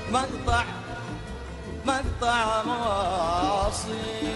مقطع مواصيل.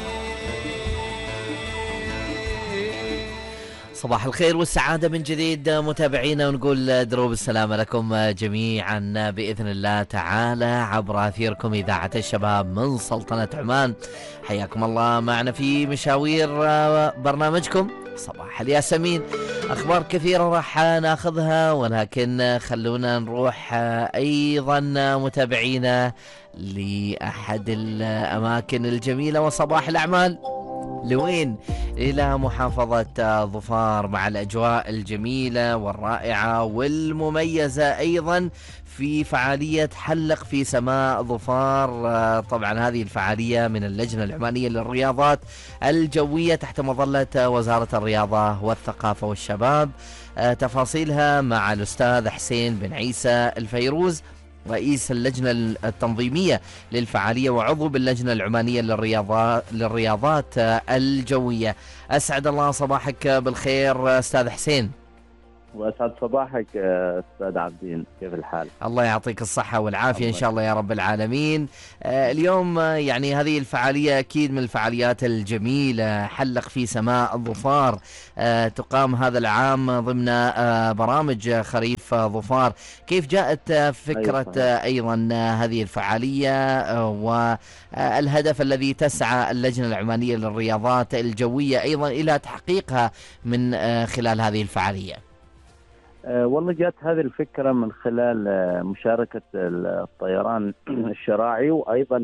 صباح الخير والسعادة من جديد متابعينا، ونقول دروب السلامة لكم جميعا بإذن الله تعالى عبر أثيركم إذاعة الشباب من سلطنة عمان. حياكم الله معنا في مشاوير برنامجكم صباح الياسمين. أخبار كثيرة راح ناخذها، ولكن خلونا نروح أيضا متابعينا لأحد الأماكن الجميلة وصباح الأعمال. لوين؟ إلى محافظة ظفار، مع الأجواء الجميلة والرائعة والمميزة أيضا في فعالية حلق في سماء ظفار. طبعا هذه الفعالية من اللجنة العمانية للرياضات الجوية تحت مظلة وزارة الرياضة والثقافة والشباب. تفاصيلها مع الأستاذ حسين بن عيسى الفيروز، رئيس اللجنة التنظيمية للفعالية وعضو باللجنة العمانية للرياضات الجوية. أسعد الله صباحك بالخير أستاذ حسين. وأسعد صباحك أستاذ عبدين، كيف الحال؟ الله يعطيك الصحة والعافية إن شاء الله يا رب العالمين. اليوم يعني هذه الفعالية أكيد من الفعاليات الجميلة، حلق في سماء ظفار، تقام هذا العام ضمن برامج خريف ظفار. كيف جاءت فكرة أيضا هذه الفعالية والهدف الذي تسعى اللجنة العمانية للرياضات الجوية أيضا إلى تحقيقها من خلال هذه الفعالية؟ والله جاءت هذه الفكرة من خلال مشاركة الطيران الشراعي، وأيضا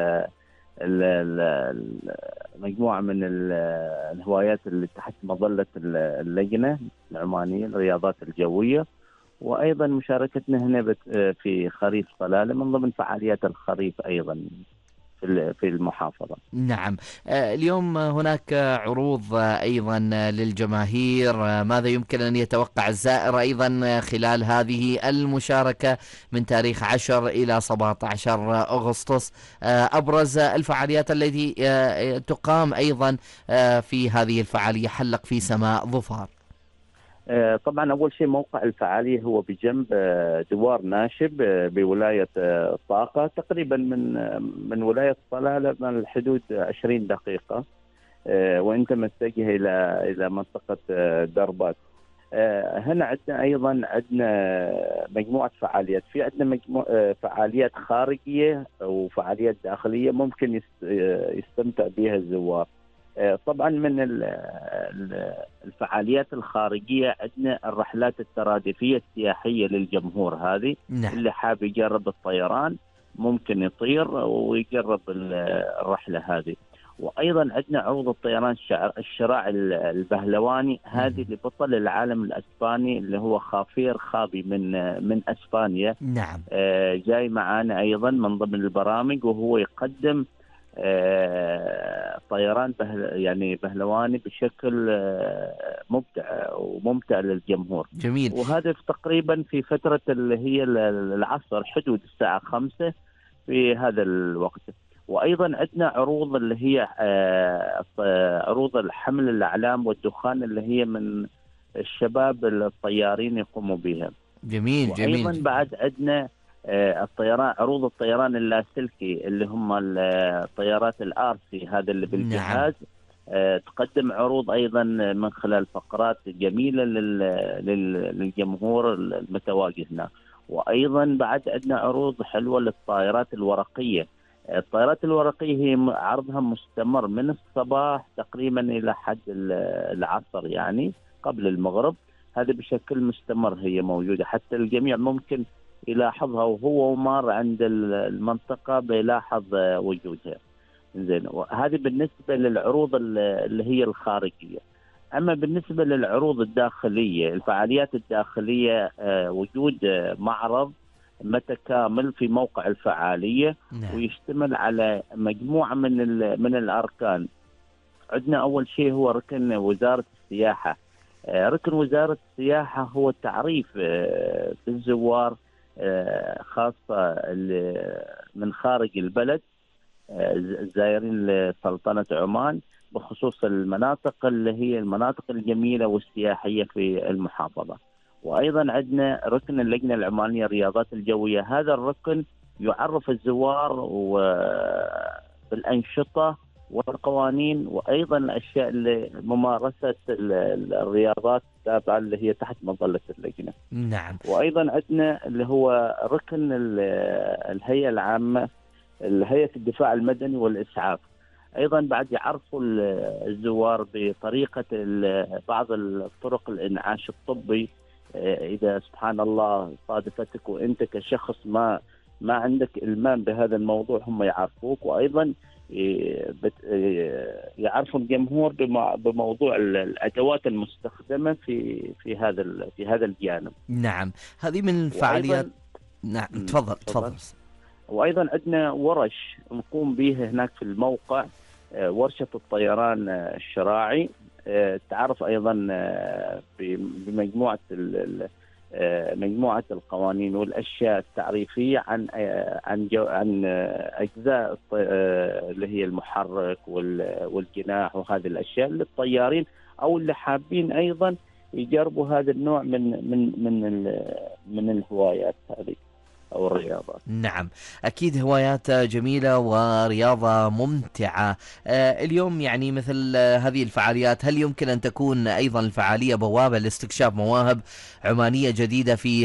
مجموعة من الهوايات اللي تحت مظلة اللجنة العمانية للرياضات الجوية، وأيضا مشاركتنا هنا في خريف صلالة من ضمن فعاليات الخريف أيضا في المحافظة. نعم. اليوم هناك عروض أيضا للجماهير، ماذا يمكن أن يتوقع الزائر أيضا خلال هذه المشاركة من تاريخ 10 إلى 17 أغسطس؟ أبرز الفعاليات التي تقام أيضا في هذه الفعالية حلق في سماء ظفار. طبعا أول شيء موقع الفعالية هو بجنب دوار ناشب بولاية طاقة، تقريبا من ولاية صلالة من الحدود 20 دقيقة، وأنت متجه إلى منطقة دربات. هنا عندنا أيضا مجموعة فعاليات، في عندنا فعاليات خارجية وفعاليات داخلية ممكن يستمتع بها الزوار. طبعا من الفعاليات الخارجية عندنا الرحلات الترادفية السياحية للجمهور هذه. نعم. اللي حاب يجرب الطيران ممكن يطير ويجرب الرحلة هذه. وأيضا عندنا عروض الطيران الشراعي البهلواني، هذه لبطل العالم الأسباني اللي هو خافير خابي من أسبانيا. نعم. جاي معانا أيضا من ضمن البرامج، وهو يقدم طيران يعني بهلواني بشكل ممتع للجمهور. جميل. وهذا تقريبا في فترة اللي هي العصر، حدود الساعة 5 في هذا الوقت. وأيضا عندنا عروض اللي هي عروض الحمل الأعلام والدخان اللي هي من الشباب الطيارين يقوموا بها. جميل. وأيضا بعد عندنا الطيران، عروض الطيران اللاسلكي اللي هم الطيارات الآرسي، هذا اللي بالجهاز. نعم. تقدم عروض أيضا من خلال فقرات جميلة للجمهور المتواجد هنا. وأيضا بعد عندنا عروض حلوة للطائرات الورقية. الطائرات الورقية هي عرضها مستمر من الصباح تقريبا إلى حد العصر، يعني قبل المغرب. هذا بشكل مستمر هي موجودة، حتى الجميع ممكن يلاحظها، وهو مار عند المنطقة بيلاحظ وجودها. زين، وهذه بالنسبة للعروض اللي هي الخارجية. أما بالنسبة للعروض الداخلية، الفعاليات الداخلية، وجود معرض متكامل في موقع الفعالية. نعم. ويشتمل على مجموعة من الأركان. عندنا أول شيء هو ركن وزارة السياحة. ركن وزارة السياحة هو التعريف بالزوار، خاصة من خارج البلد، الزائرين لسلطنة عمان، بخصوص المناطق اللي هي المناطق الجميلة والسياحية في المحافظة. وأيضا عندنا ركن اللجنة العمانية للرياضات الجوية. هذا الركن يعرف الزوار بالأنشطة والقوانين، وأيضا الأشياء اللي ممارسة الرياضات التابعة اللي هي تحت مظلة اللجنة. نعم. وأيضا عندنا اللي هو ركن الهيئة العامة، هيئة الدفاع المدني والإسعاف، أيضا بعد يعرفوا الزوار بطريقة بعض الطرق الإنعاش الطبي. إذا سبحان الله صادفتك وأنت كشخص ما عندك إلمام بهذا الموضوع، هم يعرفوك. وأيضا يعرفوا الجمهور بموضوع الأدوات المستخدمة في هذا الجانب. نعم، هذه من فعاليات. نعم، تفضل. وأيضا عندنا ورش نقوم بها هناك في الموقع، ورشة الطيران الشراعي، تعرف أيضا بمجموعة مجموعة القوانين والأشياء التعريفية عن أجزاء اللي هي المحرك والجناح وهذه الأشياء للطيارين أو اللي حابين أيضا يجربوا هذا النوع من الهوايات هذه أو الرياضات. نعم، أكيد هوايات جميلة ورياضة ممتعة. اليوم يعني مثل هذه الفعاليات، هل يمكن أن تكون أيضا الفعالية بوابة لاستكشاف مواهب عمانية جديدة في